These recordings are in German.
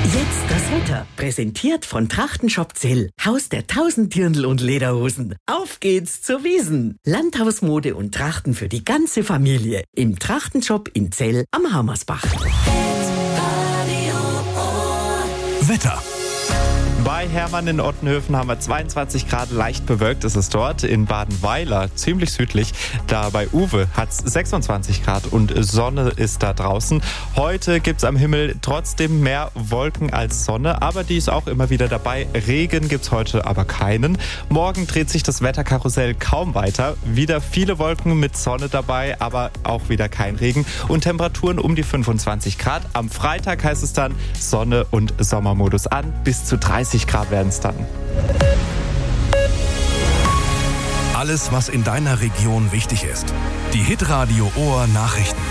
Jetzt das Wetter. Präsentiert von Trachtenshop Zell. Haus der 1000 Dirndl und Lederhosen. Auf geht's zur Wiesn. Landhausmode und Trachten für die ganze Familie. Im Trachtenshop in Zell am Hammersbach. Wetter. Bei Hermann in Ottenhöfen haben wir 22 Grad, leicht bewölkt ist es dort. In Badenweiler, ziemlich südlich, da bei Uwe hat es 26 Grad und Sonne ist da draußen. Heute gibt es am Himmel trotzdem mehr Wolken als Sonne, aber die ist auch immer wieder dabei. Regen gibt es heute aber keinen. Morgen dreht sich das Wetterkarussell kaum weiter. Wieder viele Wolken mit Sonne dabei, aber auch wieder kein Regen und Temperaturen um die 25 Grad. Am Freitag heißt es dann Sonne und Sommermodus an, bis zu 30 Grad werden es dann. Alles, was in deiner Region wichtig ist. Die Hitradio Ohr Nachrichten.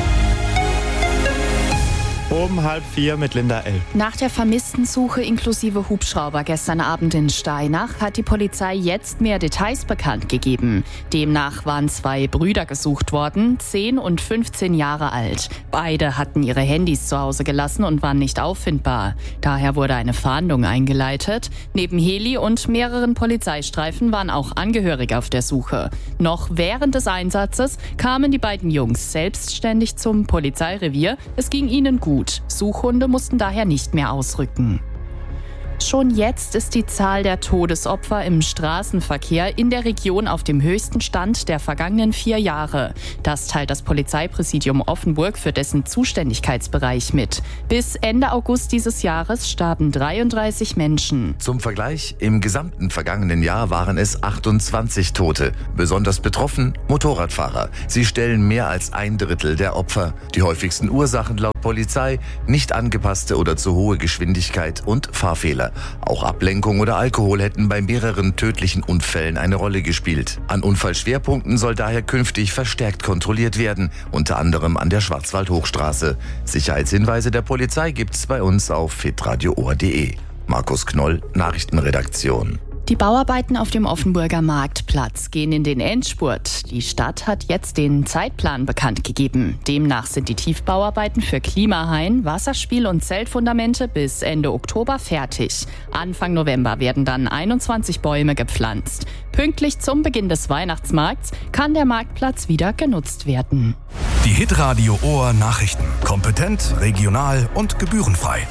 Um 3:30 mit Linda L. Nach der Vermisstensuche inklusive Hubschrauber gestern Abend in Steinach hat die Polizei jetzt mehr Details bekannt gegeben. Demnach waren 2 Brüder gesucht worden, 10 und 15 Jahre alt. Beide hatten ihre Handys zu Hause gelassen und waren nicht auffindbar. Daher wurde eine Fahndung eingeleitet. Neben Heli und mehreren Polizeistreifen waren auch Angehörige auf der Suche. Noch während des Einsatzes kamen die beiden Jungs selbstständig zum Polizeirevier. Es ging ihnen gut. Suchhunde mussten daher nicht mehr ausrücken. Schon jetzt ist die Zahl der Todesopfer im Straßenverkehr in der Region auf dem höchsten Stand der vergangenen 4 Jahre. Das teilt das Polizeipräsidium Offenburg für dessen Zuständigkeitsbereich mit. Bis Ende August dieses Jahres starben 33 Menschen. Zum Vergleich, im gesamten vergangenen Jahr waren es 28 Tote. Besonders betroffen Motorradfahrer. Sie stellen mehr als 1/3 der Opfer. Die häufigsten Ursachen laut Polizei: nicht angepasste oder zu hohe Geschwindigkeit und Fahrfehler. Auch Ablenkung oder Alkohol hätten bei mehreren tödlichen Unfällen eine Rolle gespielt. An Unfallschwerpunkten soll daher künftig verstärkt kontrolliert werden, unter anderem an der Schwarzwald-Hochstraße. Sicherheitshinweise der Polizei gibt's bei uns auf hitradioohr.de. Markus Knoll, Nachrichtenredaktion. Die Bauarbeiten auf dem Offenburger Marktplatz gehen in den Endspurt. Die Stadt hat jetzt den Zeitplan bekannt gegeben. Demnach sind die Tiefbauarbeiten für Klimahain, Wasserspiel- und Zeltfundamente bis Ende Oktober fertig. Anfang November werden dann 21 Bäume gepflanzt. Pünktlich zum Beginn des Weihnachtsmarkts kann der Marktplatz wieder genutzt werden. Die Hitradio Ohr Nachrichten. Kompetent, regional und gebührenfrei.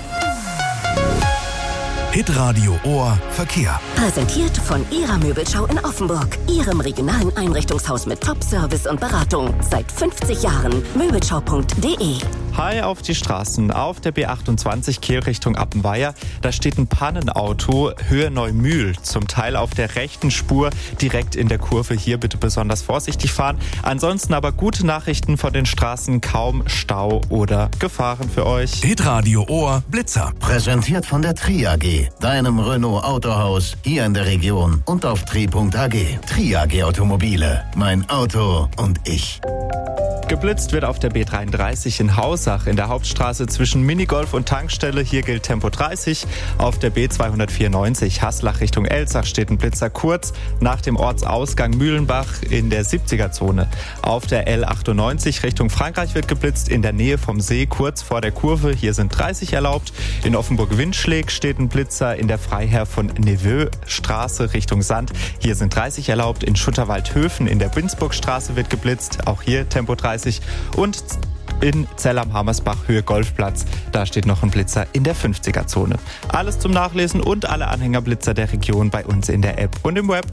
Hitradio Ohr Verkehr. Präsentiert von Ihrer Möbelschau in Offenburg. Ihrem regionalen Einrichtungshaus mit Top-Service und Beratung. Seit 50 Jahren. Möbelschau.de. Hi auf die Straßen. Auf der B28 Kehl Richtung Appenweier. Da steht ein Pannenauto Höhe Neumühl. Zum Teil auf der rechten Spur direkt in der Kurve. Hier bitte besonders vorsichtig fahren. Ansonsten aber gute Nachrichten von den Straßen. Kaum Stau oder Gefahren für euch. Hitradio Ohr Blitzer. Präsentiert von der Tri AG, deinem Renault Autohaus hier in der Region und auf tri.ag. Tri AG Automobile. Mein Auto und ich. Geblitzt wird auf der B33 in Hausach in der Hauptstraße zwischen Minigolf und Tankstelle. Hier gilt Tempo 30. Auf der B294 Haslach Richtung Elzach steht ein Blitzer kurz nach dem Ortsausgang Mühlenbach in der 70er-Zone. Auf der L98 Richtung Frankreich wird geblitzt in der Nähe vom See kurz vor der Kurve. Hier sind 30 erlaubt. In Offenburg-Windschläg steht ein Blitzer in der Freiherr von Neveu Straße Richtung Sand. Hier sind 30 erlaubt. In Schutterwaldhöfen in der Binsburgstraße wird geblitzt. Auch hier Tempo 30. Und in Zell am Hammersbach Höhe Golfplatz, da steht noch ein Blitzer in der 50er-Zone. Alles zum Nachlesen und alle Anhängerblitzer der Region bei uns in der App und im Web.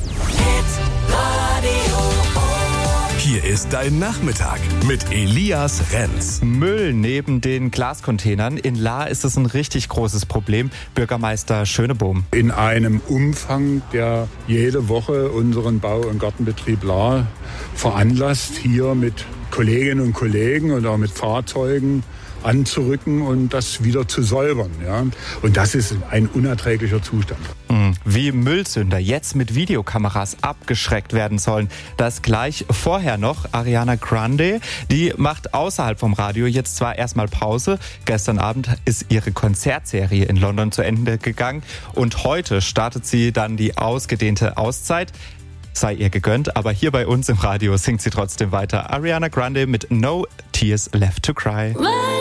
Hier ist dein Nachmittag mit Elias Renz. Müll neben den Glascontainern. In Lahr ist es ein richtig großes Problem. Bürgermeister Schönebohm. In einem Umfang, der jede Woche unseren Bau- und Gartenbetrieb Lahr veranlasst, hier mit Kolleginnen und Kollegen und auch mit Fahrzeugen anzurücken und das wieder zu säubern. Ja? Und das ist ein unerträglicher Zustand. Wie Müllsünder jetzt mit Videokameras abgeschreckt werden sollen. Das gleich vorher noch. Ariana Grande, die macht außerhalb vom Radio jetzt zwar erstmal Pause. Gestern Abend ist ihre Konzertserie in London zu Ende gegangen. Und heute startet sie dann die ausgedehnte Auszeit. Sei ihr gegönnt, aber hier bei uns im Radio singt sie trotzdem weiter. Ariana Grande mit No Tears Left to Cry.